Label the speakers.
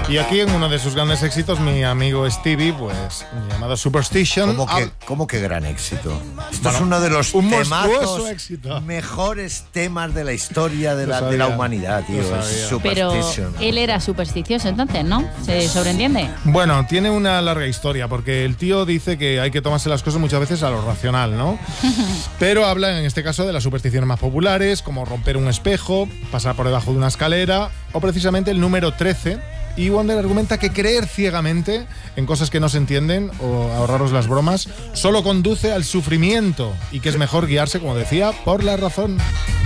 Speaker 1: Y aquí en uno de sus grandes éxitos, mi amigo Stevie, pues, llamado Superstition.
Speaker 2: ¿Cómo que gran éxito? Esto
Speaker 1: Bueno,
Speaker 2: es uno de los
Speaker 1: un monstruoso
Speaker 2: temazos,
Speaker 1: éxito.
Speaker 2: mejores temas de la historia de
Speaker 1: Lo
Speaker 2: la
Speaker 1: sabía.
Speaker 2: humanidad, tío.
Speaker 1: Lo
Speaker 2: Es
Speaker 1: sabía.
Speaker 3: Pero
Speaker 2: Superstition.
Speaker 3: él era supersticioso entonces, ¿no? ¿Se sobreentiende?
Speaker 1: Bueno, tiene una larga historia, porque el tío dice que hay que tomarse las cosas muchas veces a lo racional, ¿no? Pero habla en este caso de las supersticiones más populares, como romper un espejo, pasar por debajo de una escalera, o precisamente el número 13. Y Wonder argumenta que creer ciegamente en cosas que no se entienden, o ahorraros las bromas, solo conduce al sufrimiento y que es mejor guiarse, como decía, por la razón.